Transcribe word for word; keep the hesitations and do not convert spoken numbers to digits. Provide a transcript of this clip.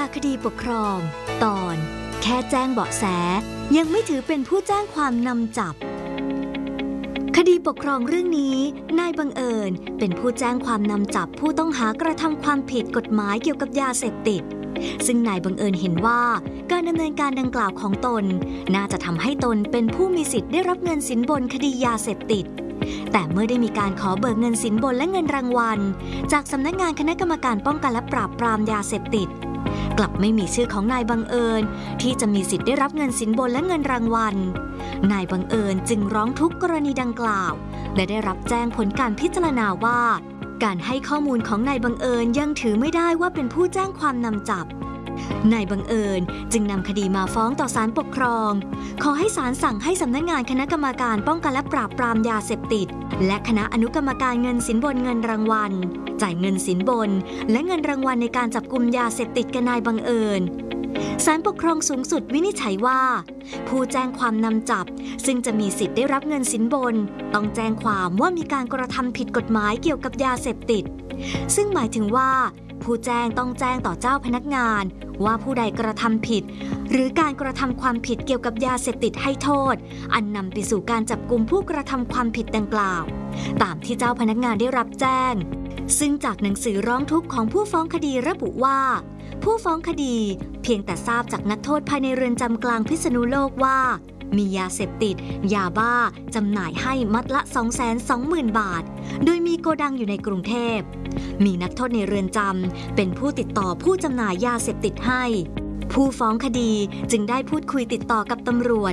จากคดีปกครองตอนแค่แจ้งเบาะแสยังไม่ถือเป็นผู้แจ้งความนำจับคดีปกครองเรื่องนี้นายบังเอิญเป็นผู้แจ้งความนำจับผู้ต้องหากระทำความผิดกฎหมายเกี่ยวกับยาเสพติดซึ่งนายบังเอิญเห็นว่าการดำเนินการดังกล่าวของตนน่าจะทำให้ตนเป็นผู้มีสิทธิ์ได้รับเงินสินบนคดียาเสพติดแต่เมื่อได้มีการขอเบิกเงินสินบนและเงินรางวัลจากสำนักงานคณะกรรมการป้องกันและปราบปรามยาเสพติดกลับไม่มีชื่อของนายบังเอิญที่จะมีสิทธิ์ได้รับเงินสินบนและเงินรางวัลนายบังเอิญจึงร้องทุกข์กรณีดังกล่าวและได้รับแจ้งผลการพิจารณาว่าการให้ข้อมูลของนายบังเอิญยังถือไม่ได้ว่าเป็นผู้แจ้งความนำจับนายบังเอิญจึงนำคดีมาฟ้องต่อศาลปกครองขอให้ศาลสั่งให้สำนักงานคณะกรรมการป้องกันและปราบปรามยาเสพติดและคณะอนุกรรมการเงินสินบนเงินรางวัลจ่ายเงินสินบนและเงินรางวัลในการจับกุมยาเสพติดกับนายบังเอิญศาลปกครองสูงสุดวินิจฉัยว่าผู้แจ้งความนำจับซึ่งจะมีสิทธิ์ได้รับเงินสินบนต้องแจ้งความว่ามีการกระทำผิดกฎหมายเกี่ยวกับยาเสพติดซึ่งหมายถึงว่าผู้แจ้งต้องแจ้งต่อเจ้าพนักงานว่าผู้ใดกระทำผิดหรือการกระทำความผิดเกี่ยวกับยาเสพติดให้โทษอันนำไปสู่การจับกุมผู้กระทำความผิดดังกล่าวตามที่เจ้าพนักงานได้รับแจ้งซึ่งจากหนังสือร้องทุกข์ของผู้ฟ้องคดีระบุว่าผู้ฟ้องคดีเพียงแต่ทราบจากนักโทษภายในเรือนจำกลางพิษณุโลกว่ามียาเสพติดยาบ้าจำหน่ายให้มัดละ สองแสนสองหมื่น บาทโดยมีโกดังอยู่ในกรุงเทพมีนักโทษในเรือนจำเป็นผู้ติดต่อผู้จำหน่ายยาเสพติดให้ผู้ฟ้องคดีจึงได้พูดคุยติดต่อกับตำรวจ